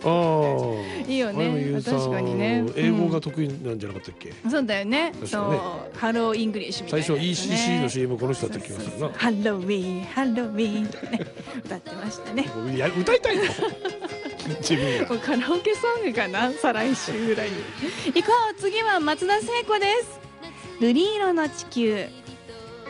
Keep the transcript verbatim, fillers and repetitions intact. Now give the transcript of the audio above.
あいいよね。 あ確かにね。 英語が得意なんじゃなかったっけ、 うん、そうだよね。 確かねそうハローイングリッシュみたいな、ね、 最初 イーシーシー の シーエム この人だった気がするな。 ハロウィーンハロウィーンとかね歌ってましたね。 いや歌いたいの自分がもうカラオケソングかな、再来週ぐらいに。行こう、次は松田聖子です。瑠璃色の地球。